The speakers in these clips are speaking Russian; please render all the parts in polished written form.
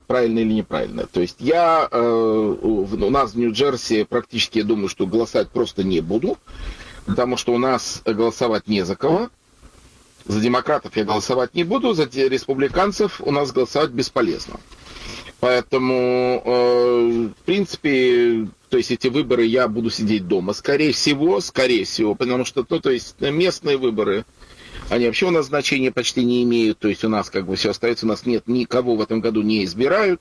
правильно или неправильно. То есть у нас в Нью-Джерси практически, я думаю, что голосовать просто не буду, потому что у нас голосовать не за кого. За демократов я голосовать не буду, за республиканцев у нас голосовать бесполезно. Поэтому, в принципе, то есть эти выборы я буду сидеть дома. Скорее всего, потому что, то есть местные выборы, они вообще у нас значения почти не имеют. То есть у нас как бы все остается, у нас нет никого в этом году не избирают.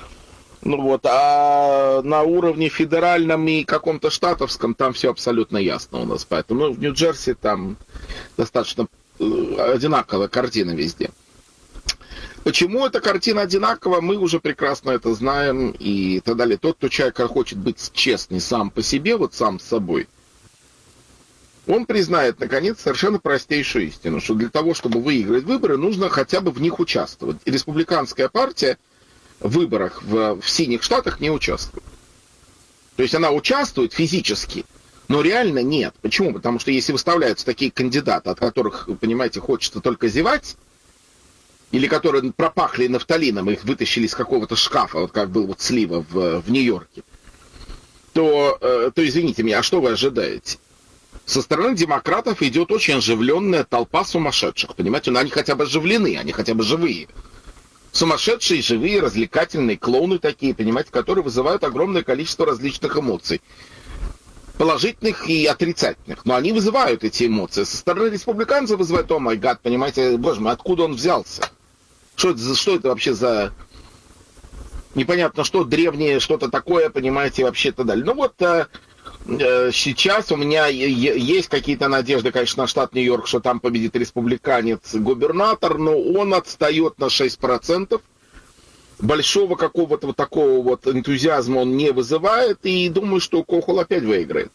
А на уровне федеральном и каком-то штатовском там все абсолютно ясно у нас. Поэтому в Нью-Джерси там достаточно одинаковая картина везде. Почему эта картина одинакова, мы уже прекрасно это знаем и так далее. Тот, кто человек хочет быть честный сам по себе, вот сам с собой, он признает, наконец, совершенно простейшую истину, что для того, чтобы выиграть выборы, нужно хотя бы в них участвовать. И республиканская партия в выборах в синих штатах не участвует. То есть она участвует физически, но реально нет. Почему? Потому что если выставляются такие кандидаты, от которых, понимаете, хочется только зевать, или которые пропахли нафталином, их вытащили из какого-то шкафа, вот как был вот Слива в Нью-Йорке, то извините меня, а что вы ожидаете? Со стороны демократов идет очень оживленная толпа сумасшедших, понимаете? Но они хотя бы оживлены, они хотя бы живые. Сумасшедшие, живые, развлекательные, клоуны такие, понимаете, которые вызывают огромное количество различных эмоций. Положительных и отрицательных. Но они вызывают эти эмоции. Со стороны республиканцев вызывают, о май гад, понимаете, боже мой, откуда он взялся? Что это вообще за... Непонятно, что древнее, что-то такое, понимаете, вообще и так далее. Сейчас у меня есть какие-то надежды, конечно, на штат Нью-Йорк, что там победит республиканец-губернатор, но он отстает на 6%. Большого какого-то вот такого вот энтузиазма он не вызывает, и думаю, что Кохол опять выиграет.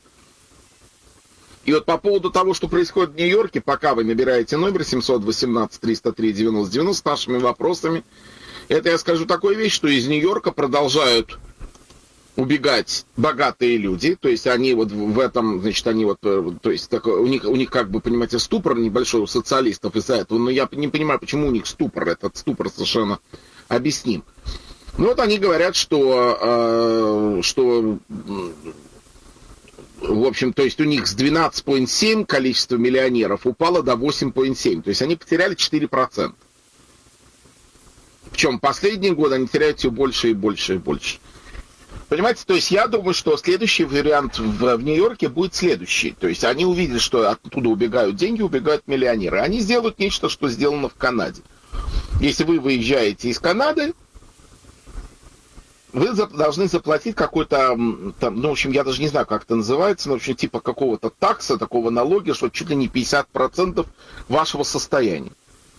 И вот по поводу того, что происходит в Нью-Йорке, пока вы набираете номер 718-303-90-90 с нашими вопросами, это я скажу такую вещь, что из Нью-Йорка продолжают убегать богатые люди, то есть они вот в этом, значит, они вот, то есть у них как бы, понимаете, ступор небольшой у социалистов из-за этого, но я не понимаю, почему у них ступор, этот ступор совершенно объясним. Ну вот они говорят, что в общем, то есть у них с 12,7 количество миллионеров упало до 8,7, то есть они потеряли 4%. Причем последние годы они теряют все больше и больше и больше. Понимаете, то есть я думаю, что следующий вариант в Нью-Йорке будет следующий. То есть они увидели, что оттуда убегают деньги, убегают миллионеры. Они сделают нечто, что сделано в Канаде. Если вы выезжаете из Канады, вы должны заплатить какой-то, там, ну, в общем, я даже не знаю, как это называется, но, в общем, типа какого-то такса, такого налога, что чуть ли не 50% вашего состояния.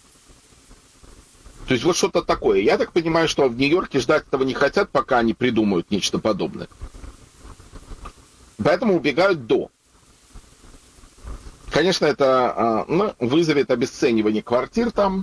То есть вот что-то такое. Я так понимаю, что в Нью-Йорке ждать этого не хотят, пока они придумают нечто подобное. Поэтому убегают до. Конечно, это вызовет обесценивание квартир там.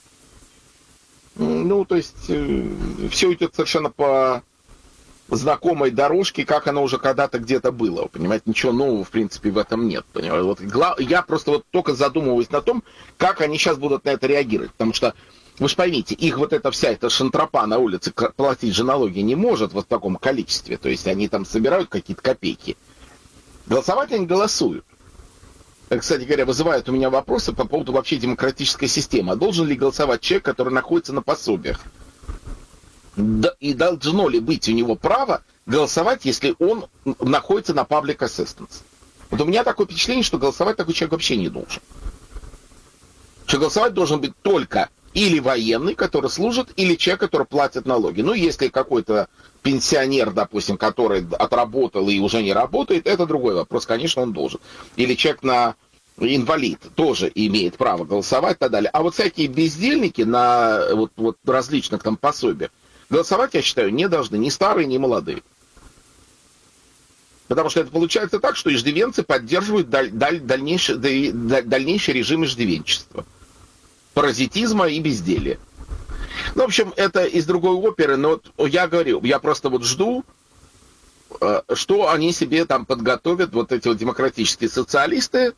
Ну, то есть все идет совершенно по знакомой дорожке, как оно уже когда-то где-то было. Понимаете, ничего нового, в принципе, в этом нет. Понимаете? Вот, я просто вот только задумываюсь на том, как они сейчас будут на это реагировать. Потому что, вы же поймите, их вот эта вся эта шантропа на улице платить же налоги не может вот в таком количестве. То есть они там собирают какие-то копейки. Голосовать они голосуют. Кстати говоря, вызывают у меня вопросы по поводу вообще демократической системы. А должен ли голосовать человек, который находится на пособиях? Да, и должно ли быть у него право голосовать, если он находится на public assistance? Вот у меня такое впечатление, что голосовать такой человек вообще не должен. Что голосовать должен быть только или военный, который служит, или человек, который платит налоги. Ну, если какой-то пенсионер, допустим, который отработал и уже не работает, это другой вопрос, конечно, он должен. Или человек инвалид тоже имеет право голосовать и так далее. А вот всякие бездельники на вот различных там пособиях голосовать, я считаю, не должны ни старые, ни молодые. Потому что это получается так, что иждивенцы поддерживают дальнейший режим иждивенчества, паразитизма и безделия. Ну, в общем, это из другой оперы, но вот я говорю, я просто вот жду, что они себе там подготовят, вот эти вот демократические социалисты,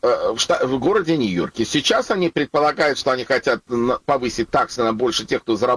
в городе Нью-Йорке. Сейчас они предполагают, что они хотят повысить таксы на больше тех, кто зарабатывает